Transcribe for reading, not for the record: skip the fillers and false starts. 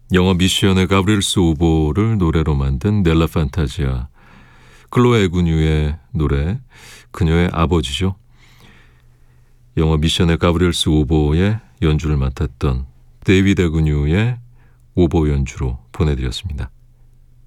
영화 미션의 가브리엘스 오보를 노래로 만든 넬라 판타지아, 클로에 에구뉴의 노래 그녀의 아버지죠. 영화 미션의 가브리엘스 오보의 연주를 맡았던 데이비드 에구뉴의 오보 연주로 보내드렸습니다.